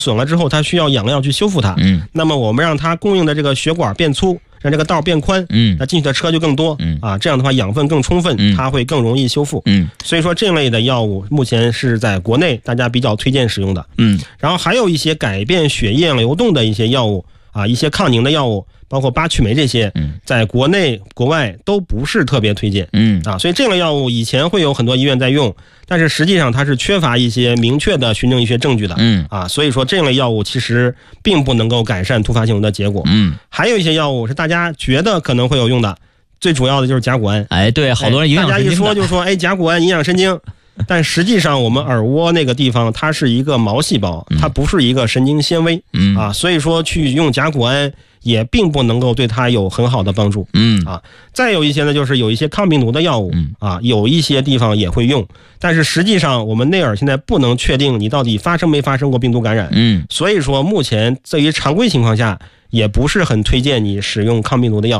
损了之后，它需要养料去修复它。那么我们让它供应的这个血管变粗，让这个道变宽，那进去的车就更多，这样的话养分更充分，它会更容易修复。所以说这类的药物目前是在国内大家比较推荐使用的。然后还有一些改变血液流动的一些药物一些抗凝的药物，包括巴曲酶这些，在国内国外都不是特别推荐。所以这类药物以前会有很多医院在用，但是实际上它是缺乏一些明确的循证医学证据的。所以说这类药物其实并不能够改善突发性肿的结果。还有一些药物是大家觉得可能会有用的，最主要的就是甲钴胺。 对，好多人营养神经的， 大家一说就说甲钴胺营养神经。但实际上我们耳蜗那个地方它是一个毛细胞，它不是一个神经纤维。所以说去用甲钴胺也并不能够对它有很好的帮助。再有一些呢，就是有一些抗病毒的药物有一些地方也会用，但是实际上我们内耳现在不能确定你到底发生没发生过病毒感染。所以说目前对于常规情况下也不是很推荐你使用抗病毒的药。